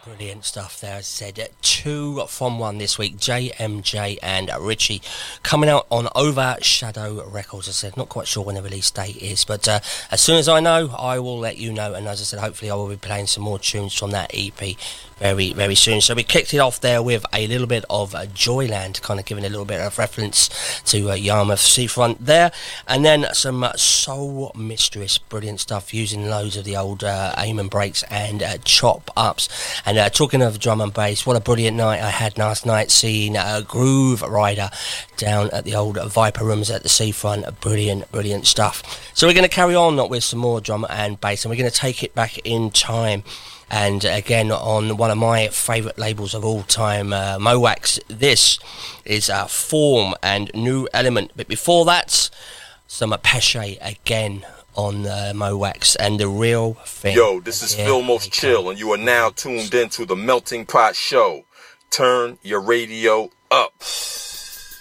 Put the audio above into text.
Brilliant stuff there. As I said, 2 from 1 this week. JMJ and Richie coming out on Overshadow Records. As I said, not quite sure when the release date is, but as soon as I know, I will let you know. And as I said, hopefully I will be playing some more tunes from that EP very, very soon. So we kicked it off there with a little bit of Joyland, kind of giving a little bit of reference to Yarmouth Seafront there. And then some Soul Mistress, brilliant stuff, using loads of the old Amon breaks and chop ups. And talking of drum and bass, what a brilliant night I had last night seeing Groove Rider down at the old Viper Rooms at the Seafront. Brilliant, brilliant stuff. So we're going to carry on with some more drum and bass, and we're going to take it back in time. And again, on one of my favourite labels of all time, Mowax, this is Form and New Element. But before that, some Pesce again on Mowax and The Real Thing. Yo, this is Phil Most Chill, and you are now tuned into the Melting Pot Show. Turn your radio up.